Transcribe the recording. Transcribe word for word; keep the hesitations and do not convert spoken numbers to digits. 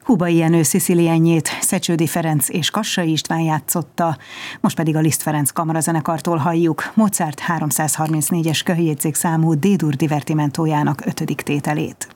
Hubai Jenő Szicilienjét Szecsődi Ferenc és Kassai István játszotta, most pedig a Liszt Ferenc kamarazenekartól halljuk Mozart háromszázharmincnégyes köhöjjegyzékszámú D-dur divertimentójának ötödik tételét.